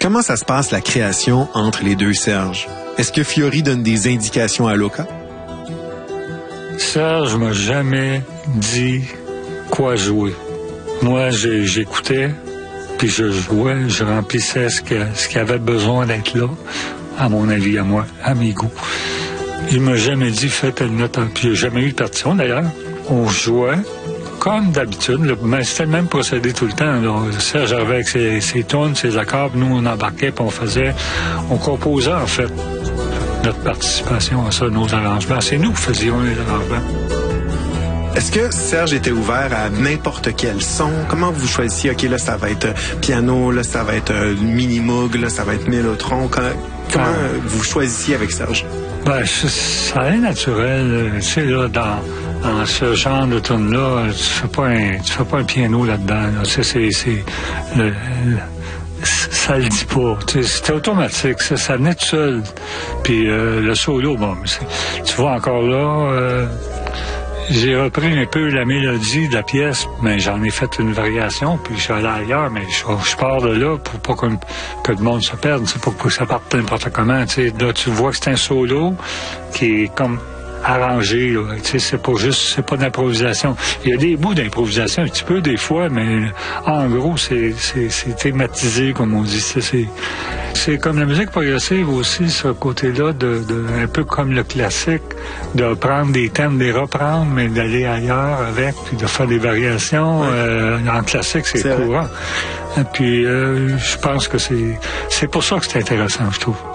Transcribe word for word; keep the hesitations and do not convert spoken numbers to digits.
Comment ça se passe la création entre les deux Serge? Est-ce que Fiori donne des indications à Luca? Serge m'a jamais dit quoi jouer. Moi, j'ai, j'écoutais, puis je jouais, je remplissais ce, que, ce qui avait besoin d'être là, à mon avis, à moi, à mes goûts. Il m'a jamais dit fais telle note, puis il n'y a jamais eu de partition d'ailleurs. On jouait comme d'habitude, là, mais c'était le même procédé tout le temps. Là. Serge arrivait avec ses, ses tunes, ses accords, nous on embarquait, puis on faisait, on composait en fait notre participation à ça, nos arrangements. C'est nous qui faisions les arrangements. Est-ce que Serge était ouvert à n'importe quel son? Comment vous choisissiez, OK, là, ça va être piano, là, ça va être mini-moog, là, ça va être mélotron? Comment, comment ah. vous choisissiez avec Serge? Ben, ça est naturel. Tu sais, là, dans, dans ce genre de tune-là, tu fais pas un, tu fais pas un piano là-dedans. Là. Tu sais, c'est, c'est le, le, ça le dit pas. Tu sais, c'était automatique. Ça, ça venait tout seul. Puis euh, le solo, bon, c'est, tu vois encore là... Euh, j'ai repris un peu la mélodie de la pièce, mais j'en ai fait une variation, puis je suis allé ailleurs, mais je, je pars de là pour pas que, que le monde se perde, c'est pour que ça parte n'importe comment. T'sais. Là, tu vois que c'est un solo qui est comme arrangé, là. T'sais, c'est pas juste, c'est pas d'improvisation. Il y a des bouts d'improvisation un petit peu des fois, mais en gros, c'est, c'est, c'est thématisé, comme on dit. C'est, c'est, c'est comme la musique progressive aussi, ce côté-là, de, de, un peu comme le classique, de prendre des thèmes, de les reprendre, mais d'aller ailleurs avec, puis de faire des variations. Ouais. Euh, en classique, c'est, c'est courant. Et puis, euh, je pense que c'est, c'est pour ça que c'est intéressant, je trouve.